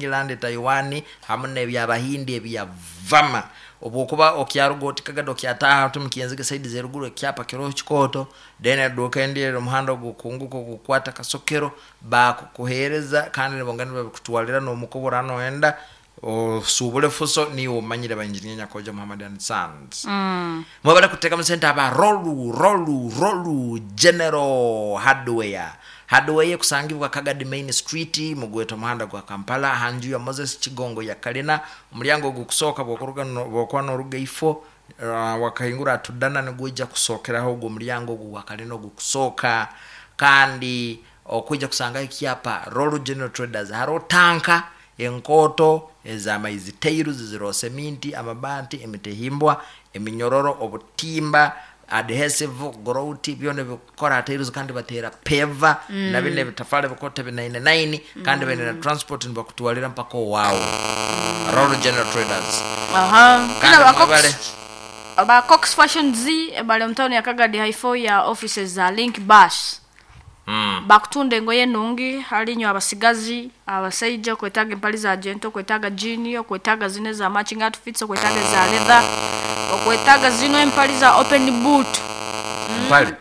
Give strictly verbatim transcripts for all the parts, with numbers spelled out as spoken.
England Taiwan hamne bya bahindi bya vama obukuba okyarugo tikagado kyataha tumkienzike saidi zeruguru kyapa kiro chikoto dene dokendere muhanda gukunguko gukwata kasokero ba kuhereza kandi nebongani bakutwalira no mukoborano enda osubule fuso ni umanyire banjinya koja Muhammad and Sons mm mwabala kuteka msenta aba rolu rolu rolu General Hardware Hardware kusangibwa Kagadi Main Street mugweto muhanda gwa Kampala hanju ya Moses Chigongo ya Kalina umulyango gukusoka bokuruga bokwana ruga ifo uh, wakahingura tudana negujja kusokeraho go mulyango gwa Kalina gukusoka kandi okujja kusanga ikiapa Rolu General Traders haro tanka enkoto ezama iziteiru ziziro seminti amabanti emitehimbwa eminyororo obutimba adhesive grouti byone bikora teiru kandi batera peva mm. na bine bitafale bikote ninety-nine kandi mm. bene transport bakutwalira mpaka wao mm. Rolu General Traders aha kana bakobale aba Cox Fashion Z ebale mtoni ya Kagadi Haifo ya offices za Link Bus Mm. Bakutunde ngoye nungi halinyo abasigazi abasaija kwetaga impali za agento kwetaga junior kwetaga zine za matching outfits kwetaga za leather kwetaga zino impali za open boot impali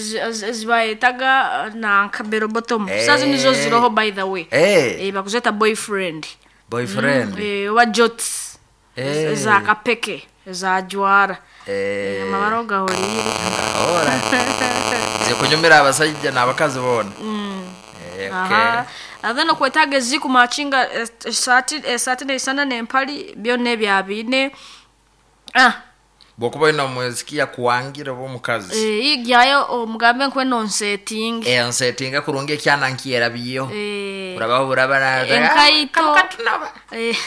ezbaitaga na kabero bottom hey. Sazi nizo ziroho by the way hey. eh bakuzeta boyfriend boyfriend mm. eh wajots hey. za kapeke za jwara eh mabaroga holire ora kunyumira abasajja nabakazi bona mm eh okay adano kwetaga ziku machinga Saturday Saturday sana nempali byone byabine ah bokuba ina mwezikia kuangira bo mukazi eh igyayo omugambe nkwe non setting eh on setting kurunge cyana nkiera biyo eh urabaho urabana enkaito katunaba eh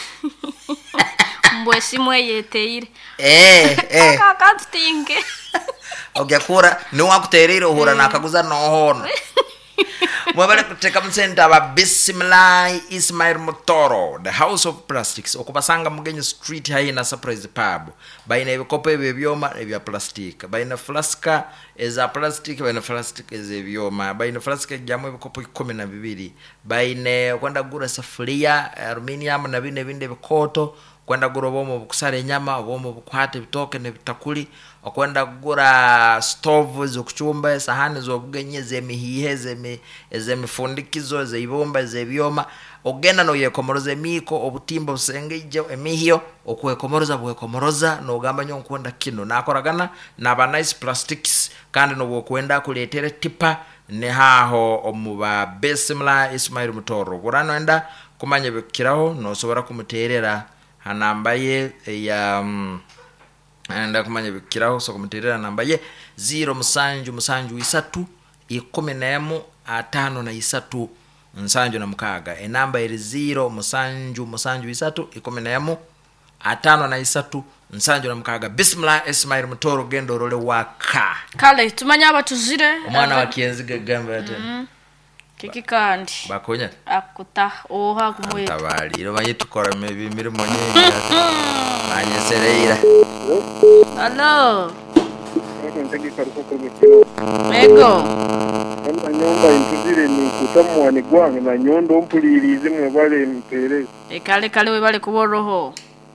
mbwesi mweyeteire eh eh kakatinge ogakura ni wakuterera uhura nakaguza nohono mwabale kuteka msenta aba Bismillah Ismail Motoro the House of Plastics okubasanga mugenye street haina surprise pub baina ebikopo ebyoma ebya plastic baina flaska eza plastic baina plastic eza ebyoma baina flaska jamu ebikopo kumi na bibiri baina kwenda gura safuria aluminium na bine binde bikoto kwenda gura bomo bukusare nyama bomo bukwate bitoke ne bitakuli okwenda gura stove zo kuchumba sahani zo bugenye zemihihe zemi zemifundikizo zeibomba zebyoma ogenda no yekomoroza miko obutimba busengeje emihio okwekomoroza bwekomoroza no gamba nyo kwenda kino nakoragana na ba nice plastics kandi no bwokwenda kuletere tipa ne haho omuba Bismillah Ismail Mutoro burano enda kumanye bikiraho no sobora kumuterera hanambaye ya um, anda kumanye bikiraho so kumuterera nambaye zero musanju musanju isatu ikumi nemu atano na isatu nsanju na mukaga enamba iri zero musanju musanju isatu ikumi nemu atano na isatu nsanju na mukaga Bismillah Ismail Mutoro gendo role waka kale tumanya abatuzire umwana wa kienziga gamba ate mm. Kiki kandi bakonya akuta oha kumwe tabali ro baye tukora mebi mirimo nyingi banye sereira hello ndege karuko ko mukino ego nyomba intuzire ni kutamwa ni gwange na nyondo mpulirize mwe bale mpere e kale kale we bale kuboroho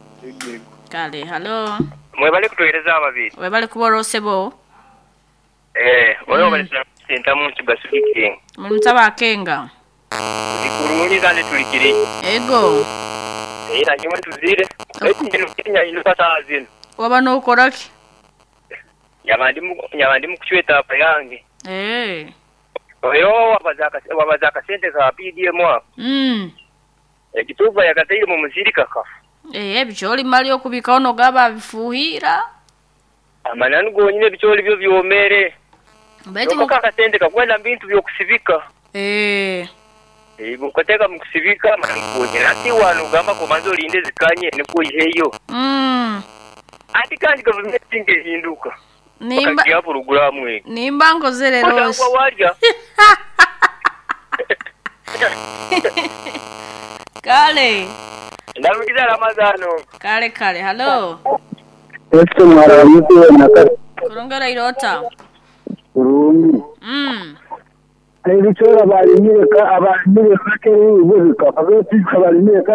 kale hello mwe bale kutoereza ababiri we bale kuborosebo eh oyo bale senta mu kibasiki mutaba kenga ikuruni kandi tulikiri ego era nyuma tuzire ekindi kinya inupata azin wabano ukoraki yabandi mu yabandi mu kuchweta apa yange eh oyo wabazaka wabazaka sente za P D M wa mm ekituva yakataire mu muzirika kafu eh bicholi mali okubika ono gaba bifuhira amanani gonyine bicholi byo byomere Mbeti muka katende kakwenda bintu byo kusivika eh eh bukoteka mu kusivika mangoje ati wanu gamba ko manzo linde zikanye ne ko iheyo mm ati kandi government inge hinduka nimba ya program we nimba ngozere rose kwa warja kale ndamukiza Ramadhano kale kale hello esto mara yuko na kurongera irota urumi mm ai bichora bali mireka abali mireka ke ubuka abati abali mireka